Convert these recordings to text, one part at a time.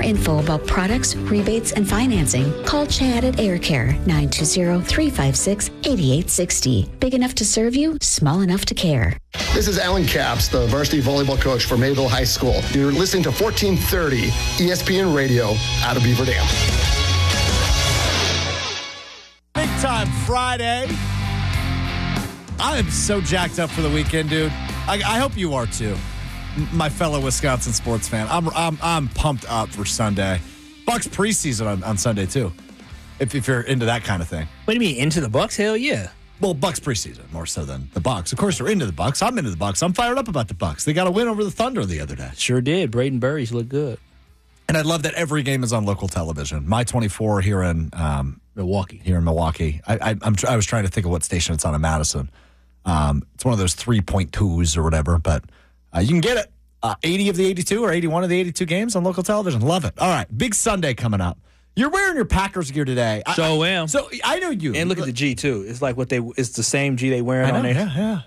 more info about products, rebates, and financing, call Chad at Air Care, 920-356-8860. Big enough to serve you, small enough to care. This is Alan Capps, the varsity volleyball coach for Mayville High School. You're listening to 1430 ESPN Radio out of Beaver Dam. Big time Friday. I am so jacked up for the weekend, dude. I hope you are too, my fellow Wisconsin sports fan. I'm pumped up for Sunday. Bucks preseason on Sunday too, if you're into that kind of thing. What do you mean, into the Bucks? Hell yeah. Well, Bucks preseason more so than the Bucks. Of course, they're into the Bucks. I'm into the Bucks. I'm fired up about the Bucks. They got a win over the Thunder the other day. Sure did. Braden Burries looked good. And I love that every game is on local television. My 24 here in Milwaukee. Here in Milwaukee. I was trying to think of what station it's on in Madison. It's one of those 3.2s or whatever, but you can get it. 80 of the 82 or 81 of the 82 games on local television. Love it. All right, big Sunday coming up. You're wearing your Packers gear today. So am. So I know you. And look at the G too. It's like it's the same G they wearing on there. Yeah.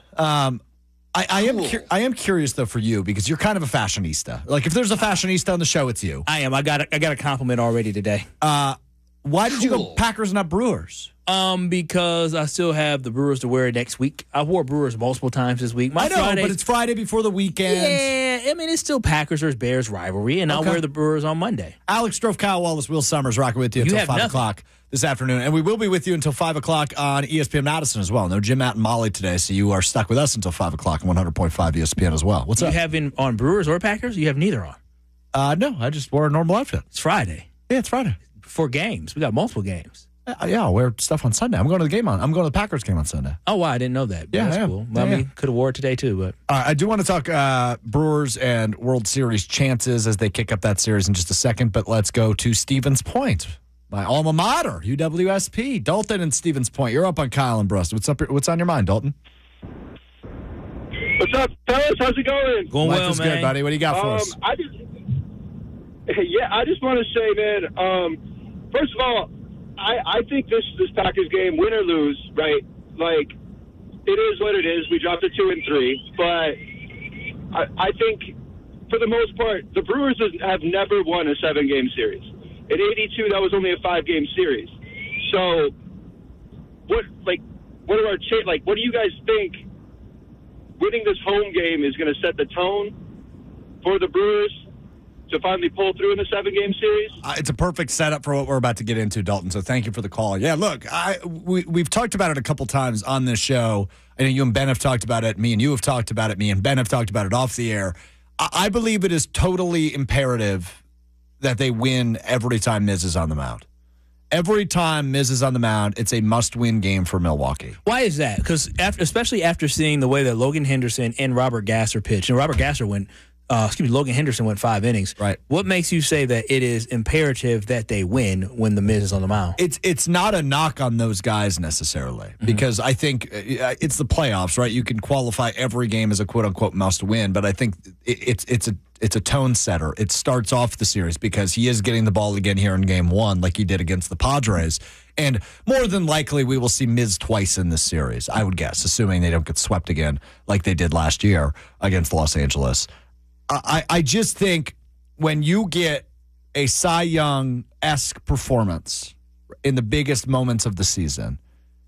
I am curious though for you because you're kind of a fashionista. Like if there's a fashionista on the show, it's you. I am. I got a compliment already today. Why did you go Packers and not Brewers? Because I still have the Brewers to wear next week. I wore Brewers multiple times this week. I know, but it's Friday before the weekend. Yeah, I mean, it's still Packers versus Bears rivalry, and I'll wear the Brewers on Monday. Alex Strofe, Kyle Wallace, Will Summers rocking with you until 5 o'clock this afternoon. And we will be with you until 5 o'clock on ESPN Madison as well. No Jim, Matt, and Molly today, so you are stuck with us until 5 o'clock on 100.5 ESPN as well. What's up? You have on Brewers or Packers? You have neither on? No, I just wore a normal outfit. It's Friday. Yeah, it's Friday. For games. We got multiple games. Yeah, I'll wear stuff on Sunday. I'm going to the Packers game on Sunday. Oh, wow, I didn't know that. Yeah, that's cool. Well, I mean, could have wore it today too, but I do want to talk Brewers and World Series chances as they kick up that series in just a second. But let's go to Stevens Point, my alma mater, UWSP. Dalton and Stevens Point. You're up on Kyle and Brust. What's on your mind, Dalton? What's up, fellas? How's it going? Going Life well, is man. good, buddy. What do you got for us? I just want to say, man. First of all, I think this Packers game, win or lose, right? Like, it is what it is. We dropped to 2-3, but I think for the most part, the Brewers have never won a 7-game series. In '82, that was only a 5-game series. So, what do you guys think? Winning this home game is going to set the tone for the Brewers to finally pull through in the 7-game series? It's a perfect setup for what we're about to get into, Dalton, so thank you for the call. Yeah, look, we've talked about it a couple times on this show. I know you and Ben have talked about it. Me and you have talked about it. Me and Ben have talked about it off the air. I believe it is totally imperative that they win every time Miz is on the mound. Every time Miz is on the mound, it's a must-win game for Milwaukee. Why is that? Because especially after seeing the way that Logan Henderson and Robert Gasser pitched, and Logan Henderson went 5 innings. Right. What makes you say that it is imperative that they win when the Miz is on the mound? It's not a knock on those guys necessarily because I think it's the playoffs, right? You can qualify every game as a quote unquote must win, but I think it's a tone setter. It starts off the series because he is getting the ball again here in game 1 like he did against the Padres. And more than likely, we will see Miz twice in this series, I would guess, assuming they don't get swept again like they did last year against Los Angeles. I just think when you get a Cy Young-esque performance in the biggest moments of the season,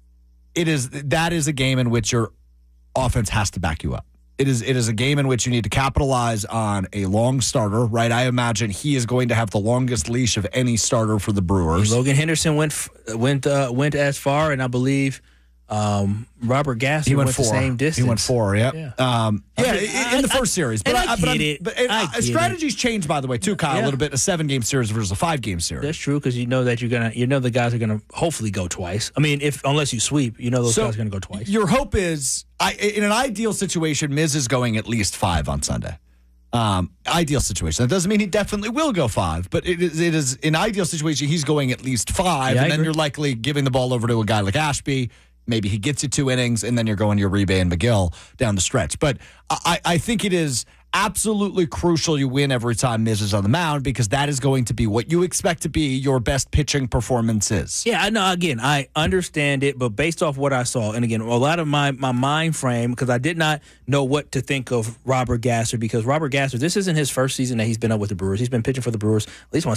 that is a game in which your offense has to back you up. It is a game in which you need to capitalize on a long starter, right? I imagine he is going to have the longest leash of any starter for the Brewers. Logan Henderson went as far, and I believe Robert Gasser went 4. the same distance. He went 4, yep. Yeah. In the first series. But I get it. Strategies change, by the way, too, Kyle, a little bit. A 7-game series versus a 5-game series. That's true because you know that the guys are gonna hopefully go twice. I mean, unless you sweep, those guys are gonna go twice. Your hope is, in an ideal situation, Miz is going at least 5 on Sunday. Ideal situation. That doesn't mean he definitely will go 5, but it is an ideal situation. He's going at least 5, and then you're likely giving the ball over to a guy like Ashby. Maybe he gets you 2 innings, and then you're going your Uribe and McGill down the stretch. But I think it is absolutely crucial you win every time Miz is on the mound because that is going to be what you expect to be your best pitching performances. Yeah, I know. Again, I understand it, but based off what I saw, and again, a lot of my mind frame, because I did not know what to think of Robert Gasser, because Robert Gasser, this isn't his first season that he's been up with the Brewers. He's been pitching for the Brewers at least